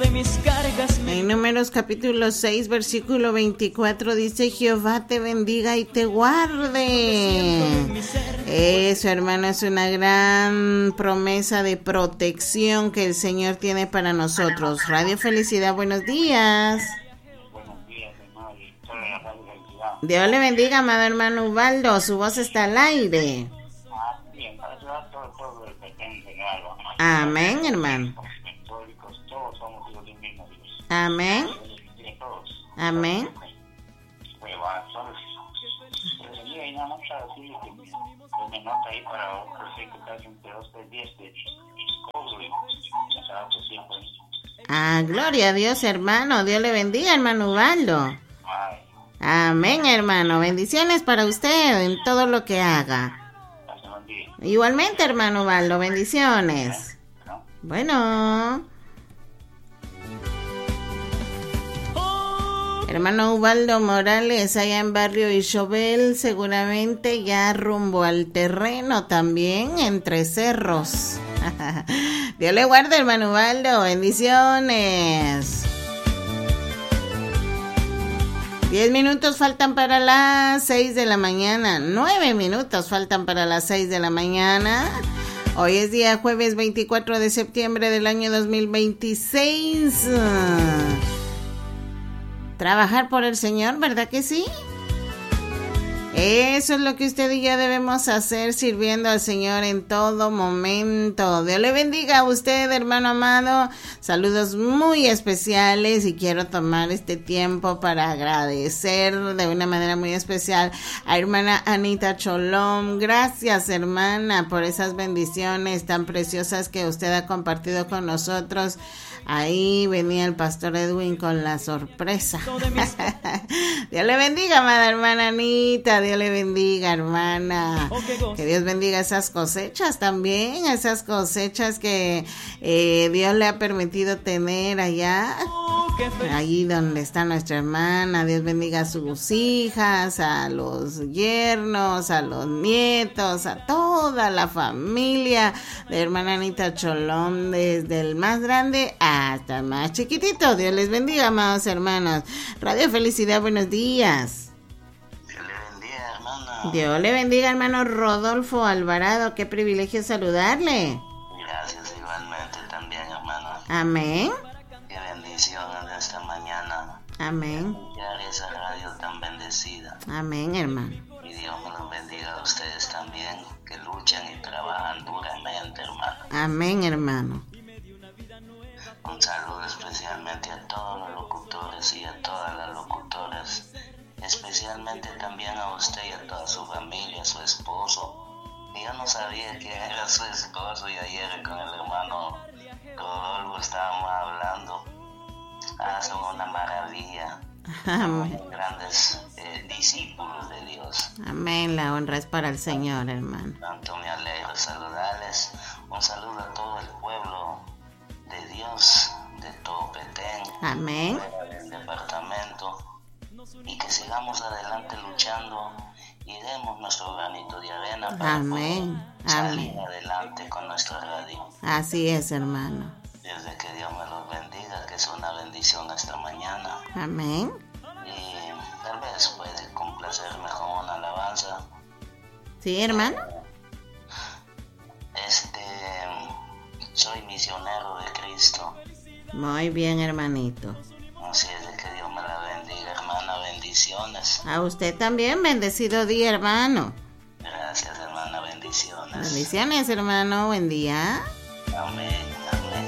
En Números capítulo 6, versículo 24 dice: Jehová te bendiga y te guarde. Eso, hermano, es una gran promesa de protección que el Señor tiene para nosotros. Radio Felicidad, buenos días. Buenos días, hermano. Dios le bendiga, amado hermano Ubaldo. Su voz está al aire. Bien, para ayudar a todo el pueblo del Petén, Señor. Amén, hermano. Católicos, todos somos hijos del mismo Dios. Amén. Todos. Amén. Y nada más para decirle que me nota ahí para otro que casi entre 2 3 días de cobro y siempre. Ah, gloria a Dios, hermano. Dios le bendiga, hermano Ubaldo. Amén, hermano. Bendiciones para usted en todo lo que haga. Igualmente, hermano Ubaldo, bendiciones. Bueno. Hermano Ubaldo Morales, allá en Barrio Ixobel, seguramente ya rumbo al terreno también, entre cerros. Dios le guarde, hermano Ubaldo, bendiciones. 10 minutos faltan para las 6 de la mañana, 9 minutos faltan para las 6 de la mañana. Hoy es día jueves 24 de septiembre del año 2026. Trabajar por el Señor, ¿verdad que sí? Eso es lo que usted y yo debemos hacer, sirviendo al Señor en todo momento. Dios le bendiga a usted, hermano amado. Saludos muy especiales y quiero tomar este tiempo para agradecer de una manera muy especial a hermana Anita Cholom. Gracias, hermana, por esas bendiciones tan preciosas que usted ha compartido con nosotros. Ahí venía el pastor Edwin con la sorpresa. Dios le bendiga, amada hermana Anita. Dios le bendiga, hermana. Que Dios bendiga esas cosechas también. Esas cosechas que Dios le ha permitido tener allá. Allí donde está nuestra hermana. Dios bendiga a sus hijas, a los yernos, a los nietos, a toda la familia de hermana Anita Cholón, desde el más grande hasta el más chiquitito. Dios les bendiga, amados hermanos. Radio Felicidad, buenos días. Dios le bendiga, hermana. Dios le bendiga, hermano Rodolfo Alvarado. Qué privilegio saludarle. Gracias, igualmente también, hermana. Amén. Qué bendición en esta mañana. Amén. Escuchar esa radio tan bendecida. Amén, hermano. Y Dios me los bendiga a ustedes también, que luchan y trabajan duramente, hermano. Amén, hermano. Un saludo especialmente a todos los locutores y a todas las locutoras, especialmente también a usted y a toda su familia, a su esposo. Yo no sabía que era su esposo y ayer con el hermano Rodolfo estábamos hablando. Son una maravilla. Amén. Grandes discípulos de Dios. Amén, la honra es para el Señor, hermano. Tanto me alegro saludarles. Un saludo a todo el pueblo de Dios, de todo Petén, Amén. del departamento, y que sigamos adelante luchando y demos nuestro granito de arena para Amén. poder salir Amén. adelante con nuestra radio. Así es, hermano. Desde que Dios me los bendiga, que es una bendición esta mañana. Amén. Y tal vez puede complacerme con una alabanza. Sí, hermano. Soy misionero de Cristo. Muy bien, hermanito. Así es, de que Dios me la bendiga, hermana. Bendiciones. A usted también, bendecido día, hermano. Gracias, hermana. Bendiciones. Bendiciones, hermano. Buen día. Amén.